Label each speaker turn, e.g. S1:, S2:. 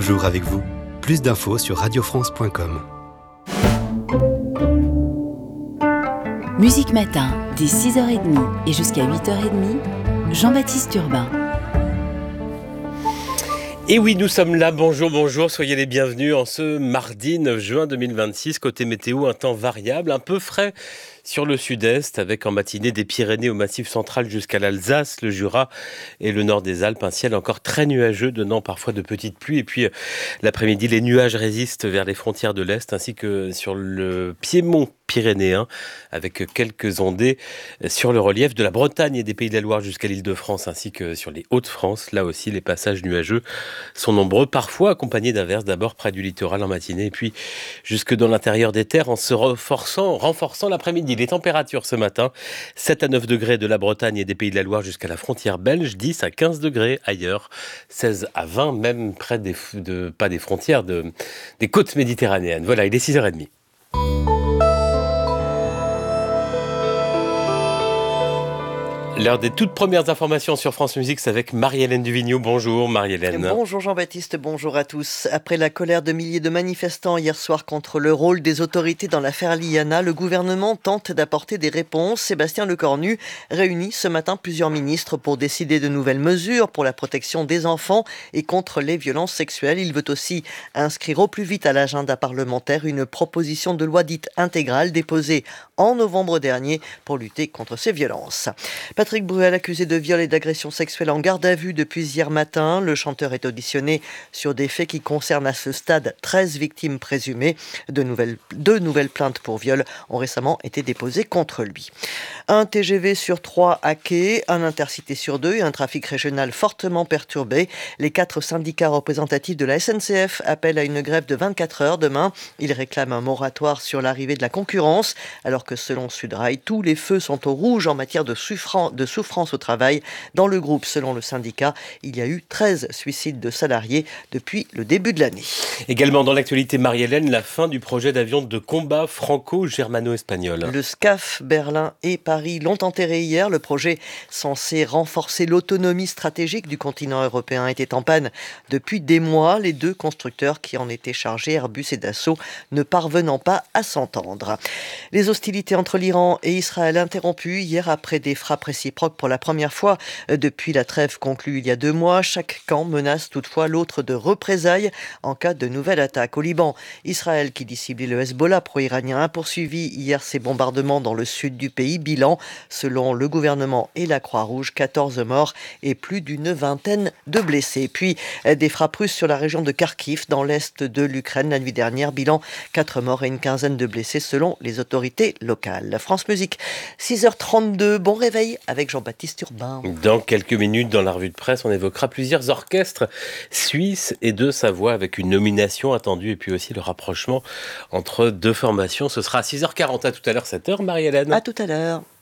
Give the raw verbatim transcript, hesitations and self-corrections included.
S1: toujours avec vous. Plus d'infos sur radio france point com.
S2: Musique Matin, dès six heures trente et jusqu'à huit heures trente, Jean-Baptiste Urbain.
S3: Et oui, nous sommes là, bonjour, bonjour, soyez les bienvenus en ce mardi neuf juin deux mille vingt-six. Côté météo, un temps variable, un peu frais sur le sud-est, avec en matinée des Pyrénées au Massif central jusqu'à l'Alsace, le Jura et le nord des Alpes. Un ciel encore très nuageux, donnant parfois de petites pluies. Et puis l'après-midi, les nuages résistent vers les frontières de l'Est, ainsi que sur le piémont pyrénéen, avec quelques ondées sur le relief de la Bretagne et des Pays de la Loire jusqu'à l'Île-de-France, ainsi que sur les Hauts-de-France. Là aussi, les passages nuageux sont nombreux, parfois accompagnés d'averses, d'abord près du littoral en matinée, et puis jusque dans l'intérieur des terres en se renforçant, renforçant l'après-midi. Les températures ce matin, sept à neuf degrés de la Bretagne et des Pays de la Loire jusqu'à la frontière belge, dix à quinze degrés ailleurs, seize à vingt même près des, de, pas des frontières, de, des côtes méditerranéennes. Voilà, il est six heures trente. L'heure des toutes premières informations sur France Musique, c'est avec Marie-Hélène Duvigneau. Bonjour Marie-Hélène.
S4: Bonjour Jean-Baptiste, bonjour à tous. Après la colère de milliers de manifestants hier soir contre le rôle des autorités dans l'affaire Liana, le gouvernement tente d'apporter des réponses. Sébastien Lecornu réunit ce matin plusieurs ministres pour décider de nouvelles mesures pour la protection des enfants et contre les violences sexuelles. Il veut aussi inscrire au plus vite à l'agenda parlementaire une proposition de loi dite intégrale déposée en novembre dernier pour lutter contre ces violences. Patrick Bruel, accusé de viol et d'agression sexuelle en garde à vue depuis hier matin. Le chanteur est auditionné sur des faits qui concernent à ce stade treize victimes présumées. De nouvelles, deux nouvelles plaintes pour viol ont récemment été déposées contre lui. Un T G V sur trois hacké, un intercité sur deux et un trafic régional fortement perturbé. Les quatre syndicats représentatifs de la S N C F appellent à une grève de vingt-quatre heures demain. Ils réclament un moratoire sur l'arrivée de la concurrence, alors que selon Sudrail, tous les feux sont au rouge en matière de souffrance de souffrance au travail. Dans le groupe, selon le syndicat, il y a eu treize suicides de salariés depuis le début de l'année.
S3: Également dans l'actualité, Marie-Hélène, la fin du projet d'avion de combat franco-germano-espagnol.
S4: Le SCAF, Berlin et Paris l'ont enterré hier. Le projet censé renforcer l'autonomie stratégique du continent européen était en panne depuis des mois. Les deux constructeurs qui en étaient chargés, Airbus et Dassault, ne parvenant pas à s'entendre. Les hostilités entre l'Iran et Israël interrompues hier après des frappes réciproques pour la première fois depuis la trêve conclue il y a deux mois. Chaque camp menace toutefois l'autre de représailles en cas de nouvelle attaque. Au Liban, Israël, qui dit cibler le Hezbollah pro-iranien, a poursuivi hier ses bombardements dans le sud du pays. Bilan, selon le gouvernement et la Croix-Rouge, quatorze morts et plus d'une vingtaine de blessés. Puis des frappes russes sur la région de Kharkiv, dans l'est de l'Ukraine, la nuit dernière. Bilan, quatre morts et une quinzaine de blessés selon les autorités locales. France Musique, six heures trente-deux, bon réveil avec Jean-Baptiste Urbain.
S3: Dans quelques minutes, dans la revue de presse, on évoquera plusieurs orchestres suisses et de Savoie avec une nomination attendue et puis aussi le rapprochement entre deux formations. Ce sera à six heures quarante. À tout à l'heure, sept heures, Marie-Hélène.
S4: À tout à l'heure.